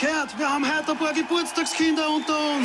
Gehört, wir haben heute ein paar Geburtstagskinder unter uns.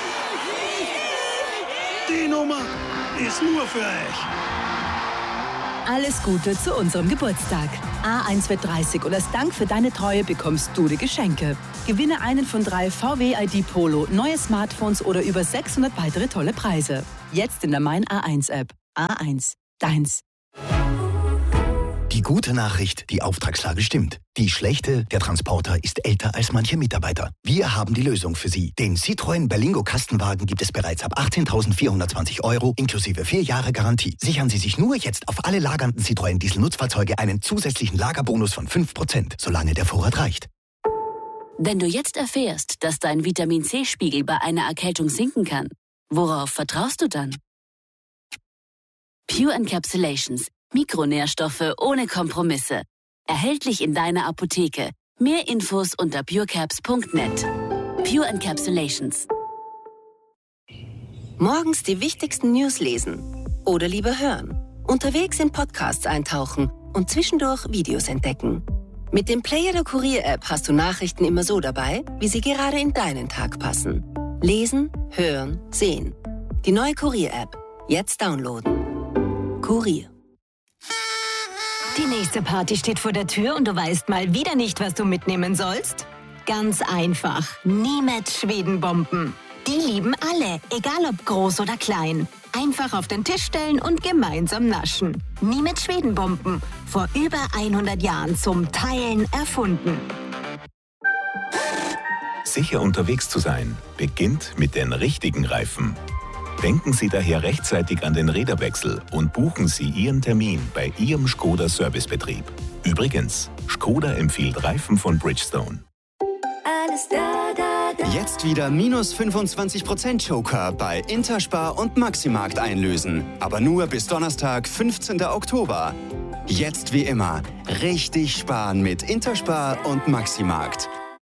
Die Nummer ist nur für euch. Alles Gute zu unserem Geburtstag. A1 wird 30 und als Dank für deine Treue bekommst du die Geschenke. Gewinne einen von 3 VW ID Polo, neue Smartphones oder über 600 weitere tolle Preise. Jetzt in der Mein A1 App. A1, deins. Die gute Nachricht, die Auftragslage stimmt. Die schlechte, der Transporter ist älter als manche Mitarbeiter. Wir haben die Lösung für Sie. Den Citroën Berlingo Kastenwagen gibt es bereits ab 18.420 € inklusive 4 Jahre Garantie. Sichern Sie sich nur jetzt auf alle lagernden Citroën Diesel-Nutzfahrzeuge einen zusätzlichen Lagerbonus von 5%, solange der Vorrat reicht. Wenn du jetzt erfährst, dass dein Vitamin-C-Spiegel bei einer Erkältung sinken kann, worauf vertraust du dann? Pure Encapsulations. Mikronährstoffe ohne Kompromisse. Erhältlich in deiner Apotheke. Mehr Infos unter purecaps.net. Pure Encapsulations. Morgens die wichtigsten News lesen oder lieber hören. Unterwegs in Podcasts eintauchen und zwischendurch Videos entdecken. Mit dem Player der Kurier-App hast du Nachrichten immer so dabei, wie sie gerade in deinen Tag passen. Lesen, hören, sehen. Die neue Kurier-App. Jetzt downloaden. Kurier. Die nächste Party steht vor der Tür und du weißt mal wieder nicht, was du mitnehmen sollst? Ganz einfach. Niemet Schwedenbomben. Die lieben alle, egal ob groß oder klein. Einfach auf den Tisch stellen und gemeinsam naschen. Niemet Schwedenbomben. Vor über 100 Jahren zum Teilen erfunden. Sicher unterwegs zu sein, beginnt mit den richtigen Reifen. Denken Sie daher rechtzeitig an den Räderwechsel und buchen Sie Ihren Termin bei Ihrem Skoda Servicebetrieb. Übrigens, Skoda empfiehlt Reifen von Bridgestone. Jetzt wieder minus 25% Joker bei Interspar und Maximarkt einlösen. Aber nur bis Donnerstag, 15. Oktober. Jetzt wie immer, richtig sparen mit Interspar und Maximarkt.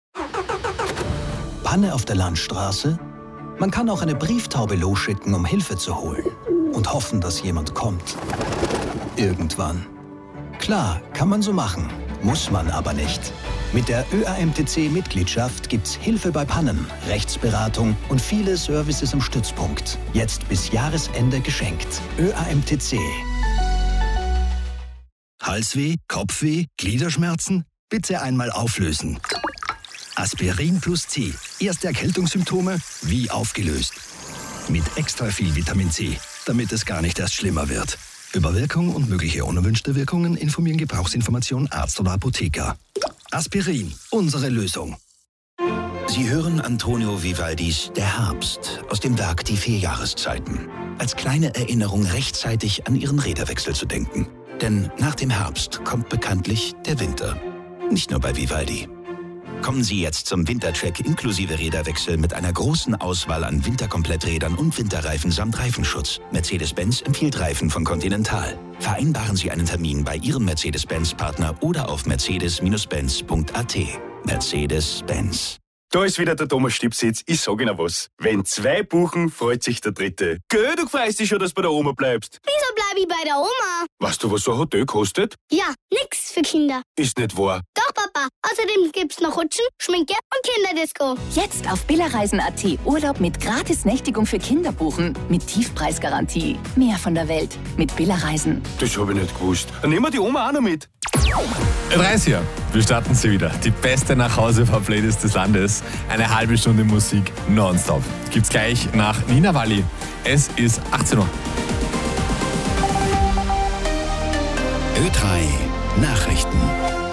Panne auf der Landstraße? Man kann auch eine Brieftaube losschicken, um Hilfe zu holen. Und hoffen, dass jemand kommt. Irgendwann. Klar, kann man so machen. Muss man aber nicht. Mit der ÖAMTC-Mitgliedschaft gibt's Hilfe bei Pannen, Rechtsberatung und viele Services im Stützpunkt. Jetzt bis Jahresende geschenkt. ÖAMTC. Halsweh, Kopfweh, Gliederschmerzen? Bitte einmal auflösen. Aspirin plus C. Erste Erkältungssymptome wie aufgelöst. Mit extra viel Vitamin C, damit es gar nicht erst schlimmer wird. Über Wirkung und mögliche unerwünschte Wirkungen informieren Gebrauchsinformation Arzt oder Apotheker. Aspirin, unsere Lösung. Sie hören Antonio Vivaldis Der Herbst aus dem Werk Die 4 Jahreszeiten. Als kleine Erinnerung rechtzeitig an Ihren Räderwechsel zu denken. Denn nach dem Herbst kommt bekanntlich der Winter. Nicht nur bei Vivaldi. Kommen Sie jetzt zum Wintercheck inklusive Räderwechsel mit einer großen Auswahl an Winterkompletträdern und Winterreifen samt Reifenschutz. Mercedes-Benz empfiehlt Reifen von Continental. Vereinbaren Sie einen Termin bei Ihrem Mercedes-Benz-Partner oder auf mercedes-benz.at. Mercedes-Benz. Da ist wieder der Thomas Stipsitz. Ich sag Ihnen was. Wenn 2 buchen, freut sich der Dritte. Gell, du freust dich schon, dass du bei der Oma bleibst. Wieso bleib ich bei der Oma? Weißt du, was so ein Hotel kostet? Ja, nix für Kinder. Ist nicht wahr. Doch, Papa. Außerdem gibt's noch Rutschen, Schminke und Kinderdisco. Jetzt auf billerreisen.at Urlaub mit Gratis-Nächtigung für Kinder buchen. Mit Tiefpreisgarantie. Mehr von der Welt mit Billerreisen. Das habe ich nicht gewusst. Dann nehmen wir die Oma auch noch mit. 30 Jahre. Wir starten sie wieder. Die beste Nachhause-Playlist des Landes. Eine halbe Stunde Musik nonstop. Gibt's gleich nach Nina Walli. Es ist 18 Uhr. Ö3 Nachrichten.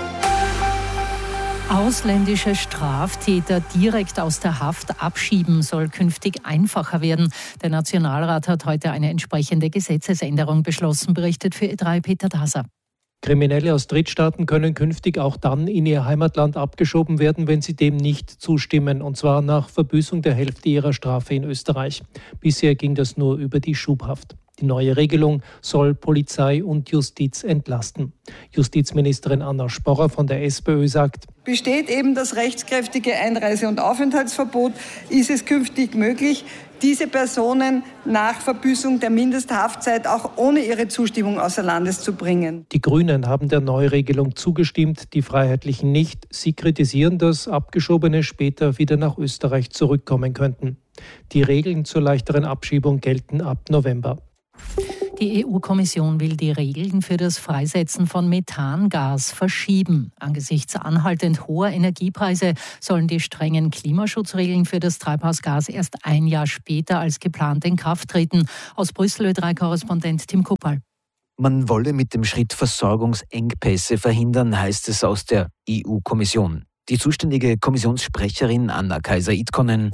Ausländische Straftäter direkt aus der Haft abschieben soll künftig einfacher werden. Der Nationalrat hat heute eine entsprechende Gesetzesänderung beschlossen, berichtet für Ö3 Peter Daser. Kriminelle aus Drittstaaten können künftig auch dann in ihr Heimatland abgeschoben werden, wenn sie dem nicht zustimmen, und zwar nach Verbüßung der Hälfte ihrer Strafe in Österreich. Bisher ging das nur über die Schubhaft. Die neue Regelung soll Polizei und Justiz entlasten. Justizministerin Anna Sporrer von der SPÖ sagt: besteht eben das rechtskräftige Einreise- und Aufenthaltsverbot, ist es künftig möglich, diese Personen nach Verbüßung der Mindesthaftzeit auch ohne ihre Zustimmung außer Landes zu bringen. Die Grünen haben der Neuregelung zugestimmt, die Freiheitlichen nicht. Sie kritisieren, dass Abgeschobene später wieder nach Österreich zurückkommen könnten. Die Regeln zur leichteren Abschiebung gelten ab November. Die EU-Kommission will die Regeln für das Freisetzen von Methangas verschieben. Angesichts anhaltend hoher Energiepreise sollen die strengen Klimaschutzregeln für das Treibhausgas erst ein Jahr später als geplant in Kraft treten. Aus Brüssel Ö3-Korrespondent Tim Kuppal. Man wolle mit dem Schritt Versorgungsengpässe verhindern, heißt es aus der EU-Kommission. Die zuständige Kommissionssprecherin Anna Kaiser-Itkonen: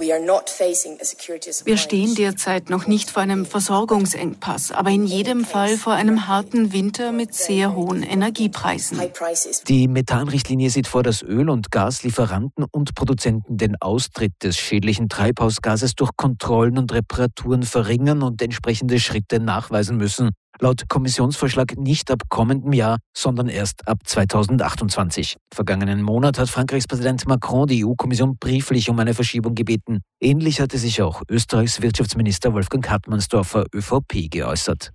Wir stehen derzeit noch nicht vor einem Versorgungsengpass, aber in jedem Fall vor einem harten Winter mit sehr hohen Energiepreisen. Die Methanrichtlinie sieht vor, dass Öl- und Gaslieferanten und Produzenten den Austritt des schädlichen Treibhausgases durch Kontrollen und Reparaturen verringern und entsprechende Schritte nachweisen müssen. Laut Kommissionsvorschlag nicht ab kommendem Jahr, sondern erst ab 2028. Vergangenen Monat hat Frankreichs Präsident Macron die EU-Kommission brieflich um eine Verschiebung gebeten. Ähnlich hatte sich auch Österreichs Wirtschaftsminister Wolfgang Hartmannsdorfer, ÖVP, geäußert.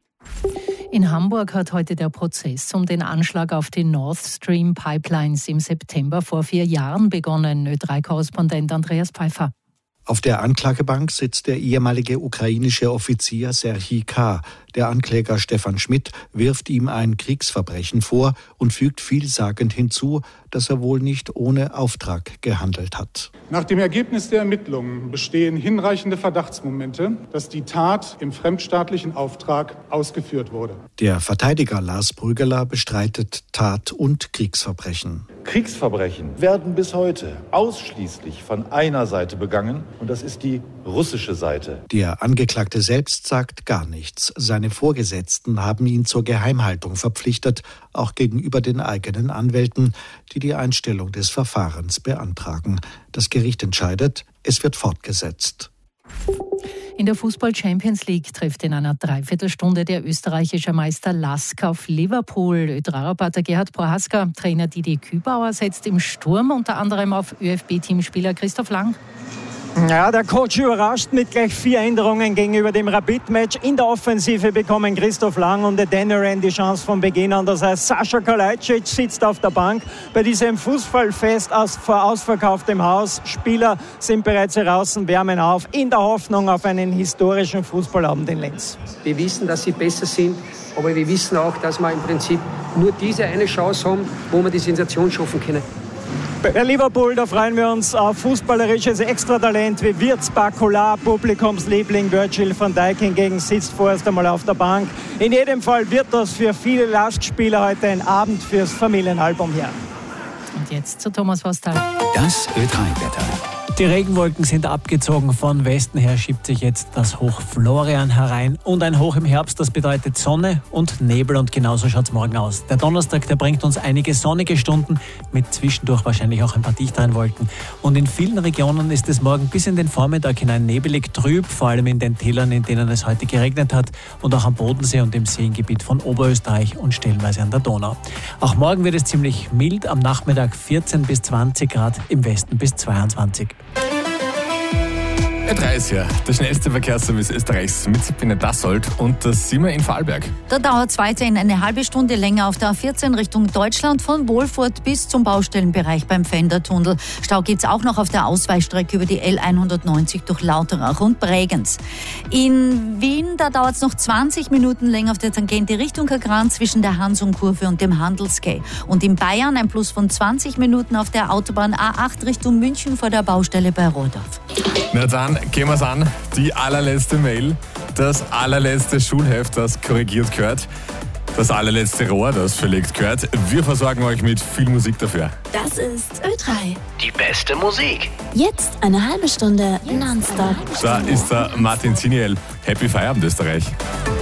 In Hamburg hat heute der Prozess um den Anschlag auf die Nord Stream Pipelines im September vor 4 Jahren begonnen. Ö3-Korrespondent Andreas Pfeiffer. Auf der Anklagebank sitzt der ehemalige ukrainische Offizier Serhij K. Der Ankläger Stefan Schmidt wirft ihm ein Kriegsverbrechen vor und fügt vielsagend hinzu, dass er wohl nicht ohne Auftrag gehandelt hat. Nach dem Ergebnis der Ermittlungen bestehen hinreichende Verdachtsmomente, dass die Tat im fremdstaatlichen Auftrag ausgeführt wurde. Der Verteidiger Lars Brüggeler bestreitet Tat- und Kriegsverbrechen. Kriegsverbrechen werden bis heute ausschließlich von einer Seite begangen, und das ist die russische Seite. Der Angeklagte selbst sagt gar nichts. Seine Vorgesetzten haben ihn zur Geheimhaltung verpflichtet, auch gegenüber den eigenen Anwälten, die die Einstellung des Verfahrens beantragen. Das Gericht entscheidet, es wird fortgesetzt. In der Fußball-Champions League trifft in einer Dreiviertelstunde der österreichische Meister LASK auf Liverpool. Ö3-Reporter Gerhard Prohaska, Trainer Didi Kübauer setzt im Sturm unter anderem auf ÖFB-Teamspieler Christoph Lang. Ja, der Coach überrascht mit gleich 4 Änderungen gegenüber dem Rapid-Match. In der Offensive bekommen Christoph Lang und Deniran die Chance von Beginn an. Das heißt, Sascha Kalajdzic sitzt auf der Bank bei diesem Fußballfest vor ausverkauftem Haus. Spieler sind bereits heraus und wärmen auf in der Hoffnung auf einen historischen Fußballabend in Linz. Wir wissen, dass sie besser sind, aber wir wissen auch, dass wir im Prinzip nur diese eine Chance haben, wo wir die Sensation schaffen können. Bei Liverpool, da freuen wir uns auf fußballerisches Extratalent wie Wirtz, Bacola, Publikumsliebling Virgil van Dijk hingegen sitzt vorerst einmal auf der Bank. In jedem Fall wird das für viele LASK-Spieler heute ein Abend fürs Familienalbum her. Und jetzt zu Thomas Vostal. Das Ö3-Wetter. Die Regenwolken sind abgezogen. Von Westen her schiebt sich jetzt das Hoch Florian herein. Und ein Hoch im Herbst, das bedeutet Sonne und Nebel. Und genauso schaut es morgen aus. Der Donnerstag, der bringt uns einige sonnige Stunden mit zwischendurch wahrscheinlich auch ein paar dichteren Wolken. Und in vielen Regionen ist es morgen bis in den Vormittag hinein nebelig trüb, vor allem in den Tälern, in denen es heute geregnet hat. Und auch am Bodensee und im Seengebiet von Oberösterreich und stellenweise an der Donau. Auch morgen wird es ziemlich mild. Am Nachmittag 14 bis 20 Grad, im Westen bis 22. Ö3 ist hier, der schnellste Verkehrsservice Österreichs mit Sabine Dassold, und das sind wir in Vorarlberg. Da dauert es weiterhin eine halbe Stunde länger auf der A14 Richtung Deutschland von Wohlfurt bis zum Baustellenbereich beim Pfändertunnel. Stau gibt es auch noch auf der Ausweichstrecke über die L190 durch Lauterach und Bregenz. In Wien, da dauert es noch 20 Minuten länger auf der Tangente Richtung Kagran zwischen der Hansum-Kurve und dem Handelsquai. Und in Bayern ein Plus von 20 Minuten auf der Autobahn A8 Richtung München vor der Baustelle bei Rohrdorf. Na dann gehen wir es an. Die allerletzte Mail, das allerletzte Schulheft, das korrigiert gehört, das allerletzte Rohr, das verlegt gehört. Wir versorgen euch mit viel Musik dafür. Das ist Ö3. Die beste Musik. Jetzt eine halbe Stunde nonstop. Da ist der Martin Ziniel. Happy Feierabend, Österreich.